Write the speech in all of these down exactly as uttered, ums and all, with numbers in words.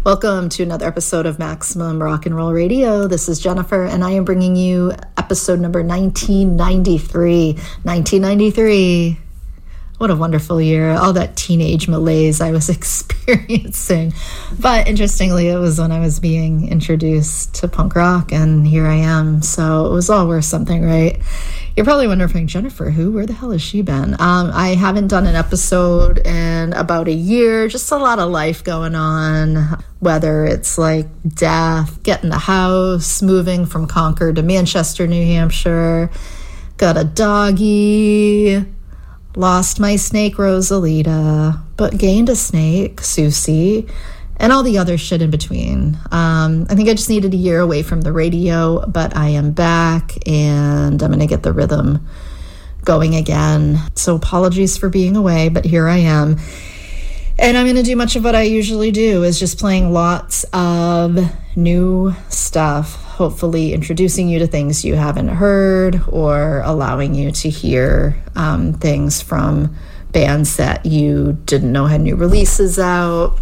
Welcome to another episode of Maximum Rock and Roll Radio. This is Jennifer, and I am bringing you episode number nineteen ninety-three. nineteen ninety-three. What a wonderful year. All that teenage malaise I was experiencing. But interestingly, it was when I was being introduced to punk rock, and here I am. So it was all worth something, right? You're probably wondering, Jennifer, who? Where the hell has she been? Um, I haven't done an episode in about a year. Just a lot of life going on, whether it's like death, getting the house, moving from Concord to Manchester, New Hampshire, got a doggy, lost my snake, Rosalita, but gained a snake, Susie, and all the other shit in between. Um, I think I just needed a year away from the radio, but I am back, and I'm going to get the rhythm going again. So apologies for being away, but here I am. And I'm going to do much of what I usually do, is just playing lots of new stuff, hopefully introducing you to things you haven't heard or allowing you to hear um, things from bands that you didn't know had new releases out,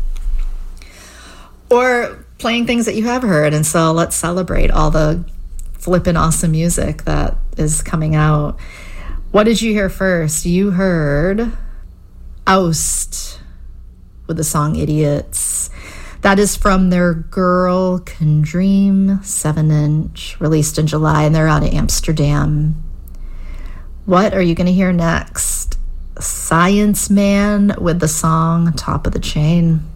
or playing things that you have heard. And so let's celebrate all the flippin' awesome music that is coming out. What did you hear first? You heard Oust with the song Idiots. That is from their Girl Can Dream seven inch, released in July, and they're out of Amsterdam. What are you going to hear next? Science Man with the song Top of the Chain.